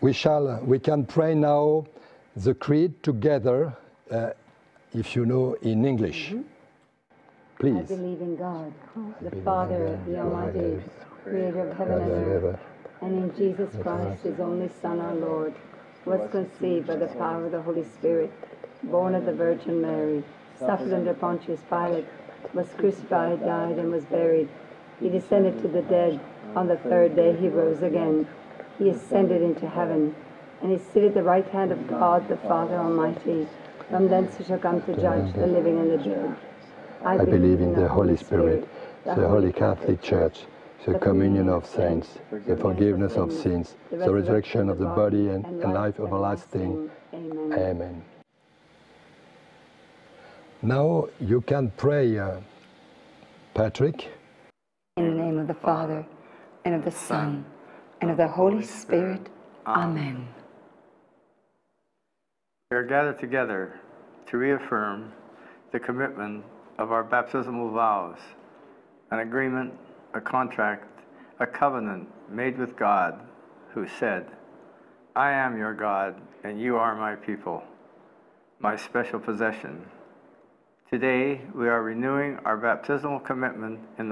We can pray now the creed together, if you know in English. Please. I believe in God, the Father, the Almighty, creator of heaven and earth, and in Jesus Christ, his only Son, our Lord, who was conceived by the power of the Holy Spirit, born of the Virgin Mary, suffered under Pontius Pilate, was crucified, died, and was buried. He descended to the dead. On the third day he rose again. He ascended into heaven, and is seated at the right hand of God, the Father Almighty. From thence he shall come to judge the living and the dead. I believe in the Holy Spirit, the Holy Catholic Church, the communion of saints, the forgiveness of sins, the resurrection of the body, and life everlasting. Amen. Now you can pray, Patrick. In the name of the Father, and of the Son, and of the Holy Spirit. Amen. We are gathered together to reaffirm the commitment of our baptismal vows, an agreement, a contract, a covenant made with God, who said, I am your God, and you are my people, my special possession. Today, we are renewing our baptismal commitment in the